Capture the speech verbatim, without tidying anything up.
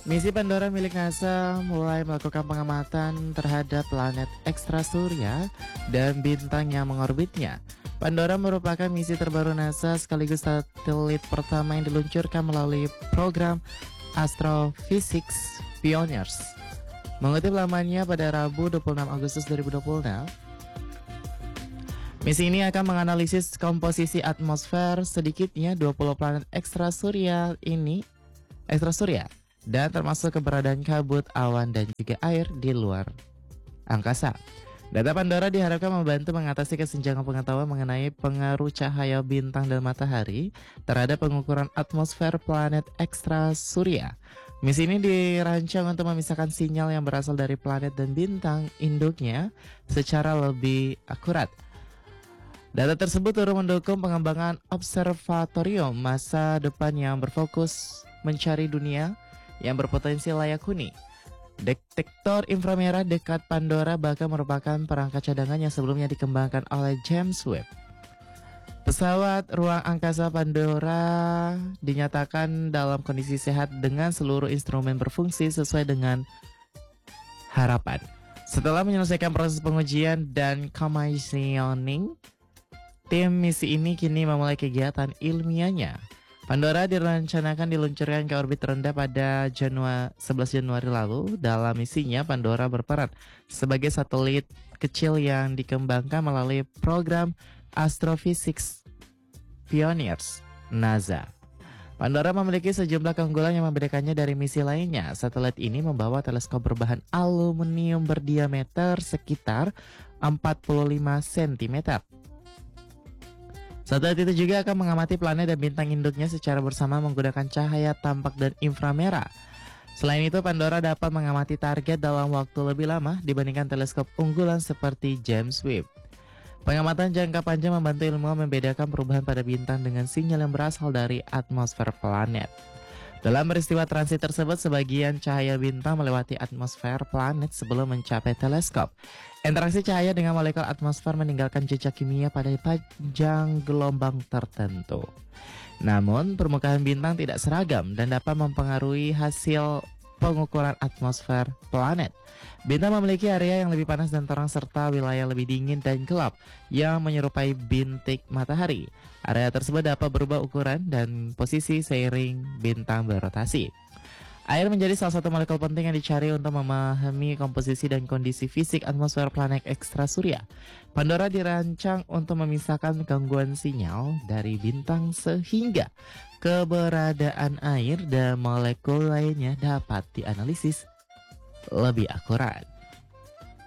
Misi Pandora milik NASA mulai melakukan pengamatan terhadap planet ekstrasurya dan bintang yang mengorbitnya. Pandora merupakan misi terbaru NASA sekaligus satelit pertama yang diluncurkan melalui program Astrophysics Pioneers. Mengutip lamannya pada Rabu dua puluh enam Agustus dua ribu dua puluh enam, misi ini akan menganalisis komposisi atmosfer sedikitnya dua puluh planet ekstrasurya ini, ekstrasurya, dan termasuk keberadaan kabut, awan, dan juga air di luar angkasa. Data Pandora diharapkan membantu mengatasi kesenjangan pengetahuan mengenai pengaruh cahaya bintang dan matahari terhadap pengukuran atmosfer planet ekstrasurya. Misi ini dirancang untuk memisahkan sinyal yang berasal dari planet dan bintang induknya secara lebih akurat. Data tersebut turut mendukung pengembangan observatorium masa depan yang berfokus mencari dunia yang berpotensi layak huni. Detektor inframerah dekat Pandora bahkan merupakan perangkat cadangan yang sebelumnya dikembangkan oleh James Webb. Pesawat ruang angkasa Pandora dinyatakan dalam kondisi sehat dengan seluruh instrumen berfungsi sesuai dengan harapan. Setelah menyelesaikan proses pengujian dan commissioning, tim misi ini kini memulai kegiatan ilmiahnya. Pandora direncanakan diluncurkan ke orbit rendah pada Januari, sebelas Januari lalu. Dalam misinya, Pandora berperan sebagai satelit kecil yang dikembangkan melalui program Astrophysics Pioneers NASA. Pandora memiliki sejumlah keunggulan yang membedakannya dari misi lainnya. Satelit ini membawa teleskop berbahan aluminium berdiameter sekitar empat puluh lima sentimeter. Satelit itu juga akan mengamati planet dan bintang induknya secara bersama menggunakan cahaya tampak dan inframerah. Selain itu, Pandora dapat mengamati target dalam waktu lebih lama dibandingkan teleskop unggulan seperti James Webb. Pengamatan jangka panjang membantu ilmuwan membedakan perubahan pada bintang dengan sinyal yang berasal dari atmosfer planet. Dalam peristiwa transit tersebut, sebagian cahaya bintang melewati atmosfer planet sebelum mencapai teleskop. Interaksi cahaya dengan molekul atmosfer meninggalkan jejak kimia pada panjang gelombang tertentu. Namun, permukaan bintang tidak seragam dan dapat mempengaruhi hasil pengukuran atmosfer planet. Bintang memiliki area yang lebih panas dan terang serta wilayah lebih dingin dan gelap yang menyerupai bintik matahari. Area tersebut dapat berubah ukuran dan posisi seiring bintang berotasi. Air menjadi salah satu molekul penting yang dicari untuk memahami komposisi dan kondisi fisik atmosfer planet ekstrasurya. Pandora dirancang untuk memisahkan gangguan sinyal dari bintang sehingga keberadaan air dan molekul lainnya dapat dianalisis lebih akurat.